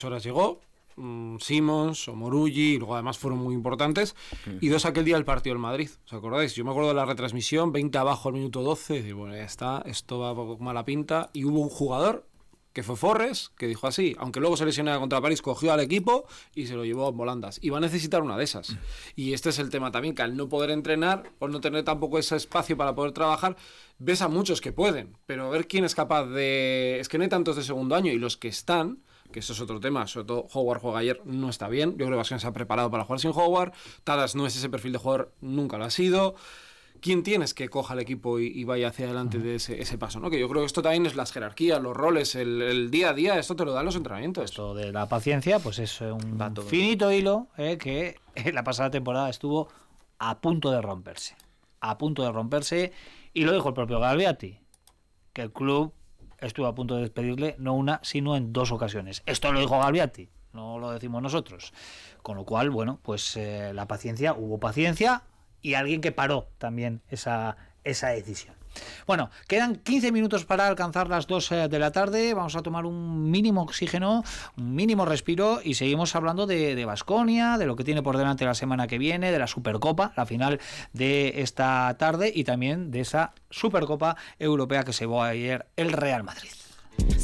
horas llegó Simons o Morulli, y luego además fueron muy importantes, y 2 aquel día del partido del Madrid, ¿os acordáis? Yo me acuerdo de la retransmisión, 20 abajo al minuto 12, y decir, bueno, ya está, esto va con mala pinta, y hubo un jugador que fue Forres, que dijo así, aunque luego se lesionara contra París, cogió al equipo y se lo llevó en volandas, y va a necesitar una de esas. Y este es el tema también, que al no poder entrenar, o no tener tampoco ese espacio para poder trabajar, ves a muchos que pueden, pero a ver quién es capaz de... Es que no hay tantos de segundo año, y los que están, que eso es otro tema, sobre todo Howard juega ayer, no está bien, yo creo que Baskonia se ha preparado para jugar sin Howard, Tadas no es ese perfil de jugador, nunca lo ha sido. ¿Quién tienes que coja el equipo y vaya hacia adelante de ese paso? ¿No? Que yo creo que esto también es las jerarquías, los roles, el día a día, esto te lo dan los entrenamientos. Esto de la paciencia, pues es un finito hilo que en la pasada temporada estuvo a punto de romperse. A punto de romperse, y lo dijo el propio Gagliardi, que el club estuvo a punto de despedirle no una, sino en 2 ocasiones. Esto lo dijo Gagliardi, no lo decimos nosotros. Con lo cual, bueno, pues la paciencia, hubo paciencia, y alguien que paró también esa decisión. Bueno, quedan 15 minutos para alcanzar las 2 de la tarde. Vamos a tomar un mínimo oxígeno, un mínimo respiro, y seguimos hablando de Baskonia, de lo que tiene por delante la semana que viene, de la Supercopa, la final de esta tarde, y también de esa Supercopa Europea que se llevó ayer el Real Madrid.